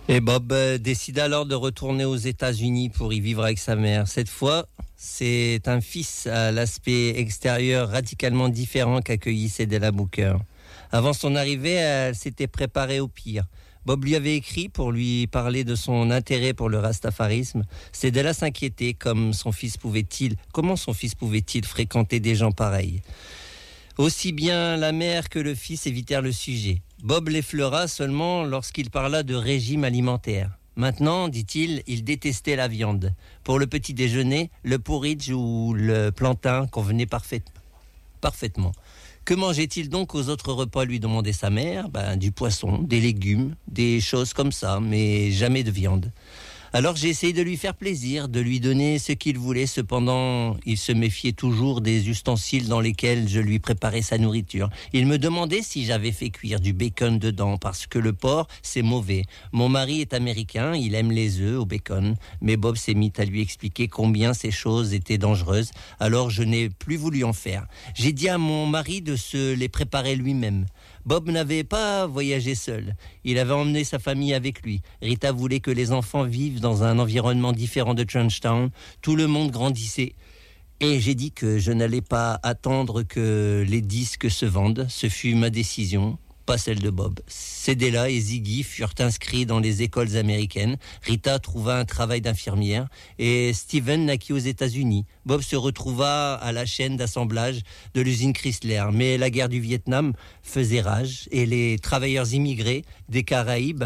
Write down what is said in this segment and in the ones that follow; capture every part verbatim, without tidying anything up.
Et Bob euh, décida alors de retourner aux États-Unis pour y vivre avec sa mère. Cette fois, c'est un fils à l'aspect extérieur radicalement différent qu'accueillissait Della Booker. Avant son arrivée, elle s'était préparée au pire. Bob lui avait écrit pour lui parler de son intérêt pour le rastafarisme. C'est Della s'inquiéter comme son fils pouvait-il, comment son fils pouvait-il fréquenter des gens pareils. Aussi bien la mère que le fils évitèrent le sujet. Bob l'effleura seulement lorsqu'il parla de régime alimentaire. Maintenant, dit-il, il détestait la viande. Pour le petit déjeuner, le porridge ou le plantain convenaient parfait, parfaitement. Que mangeait-il donc aux autres repas, lui demandait sa mère. Ben, du poisson, des légumes, des choses comme ça, mais jamais de viande. Alors j'ai essayé de lui faire plaisir, de lui donner ce qu'il voulait. Cependant, il se méfiait toujours des ustensiles dans lesquels je lui préparais sa nourriture. Il me demandait si j'avais fait cuire du bacon dedans, parce que le porc, c'est mauvais. Mon mari est américain, il aime les œufs au bacon. Mais Bob s'est mis à lui expliquer combien ces choses étaient dangereuses. Alors je n'ai plus voulu en faire. J'ai dit à mon mari de se les préparer lui-même. Bob n'avait pas voyagé seul. Il avait emmené sa famille avec lui. Rita voulait que les enfants vivent dans un environnement différent de Trenchtown. Tout le monde grandissait. Et j'ai dit que je n'allais pas attendre que les disques se vendent. Ce fut ma décision, pas celle de Bob. Cédella et Ziggy furent inscrits dans les écoles américaines. Rita trouva un travail d'infirmière et Steven naquit aux États-Unis. Bob se retrouva à la chaîne d'assemblage de l'usine Chrysler. Mais la guerre du Vietnam faisait rage et les travailleurs immigrés des Caraïbes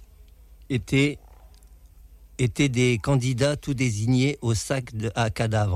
étaient, étaient des candidats tout désignés au sac de, à cadavres.